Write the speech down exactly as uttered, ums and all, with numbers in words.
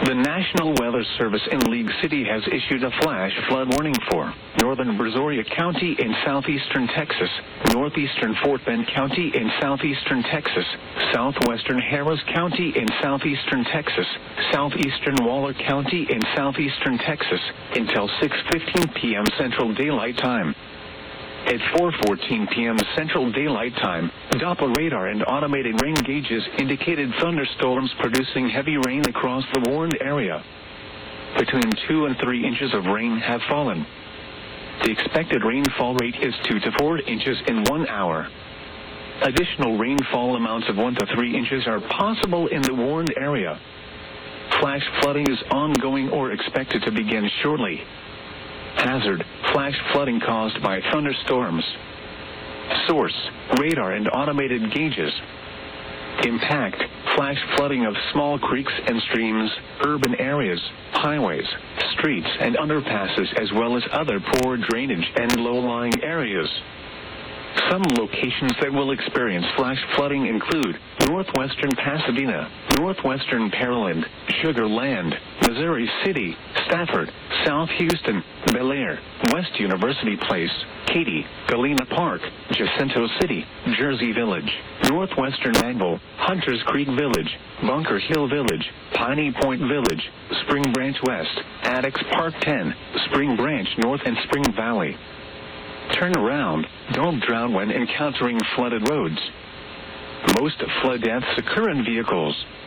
The National Weather Service in League City has issued a flash flood warning for northern Brazoria County in southeastern Texas, northeastern Fort Bend County in southeastern Texas, southwestern Harris County in southeastern Texas, southeastern Waller County in southeastern Texas, until six fifteen p.m. Central Daylight Time. At four fourteen p.m. Central Daylight Time, Doppler radar and automated rain gauges indicated thunderstorms producing heavy rain across the warned area. Between two and three inches of rain have fallen. The expected rainfall rate is two to four inches in one hour. Additional rainfall amounts of one to three inches are possible in the warned area. Flash flooding is ongoing or expected to begin shortly. Hazard, flash flooding caused by thunderstorms. Source, radar and automated gauges. Impact, flash flooding of small creeks and streams, urban areas, highways, streets and underpasses, as well as other poor drainage and low-lying areas. Some locations that will experience flash flooding include northwestern Pasadena, northwestern Pearland, Sugar Land, Missouri City, Stafford, South Houston, Bel Air, West University Place, Katy, Galena Park, Jacinto City, Jersey Village, northwestern Manville, Hunters Creek Village, Bunker Hill Village, Piney Point Village, Spring Branch West, Addicks Park ten, Spring Branch North and Spring Valley. Turn around. Don't drown when encountering flooded roads. Most flood deaths occur in vehicles.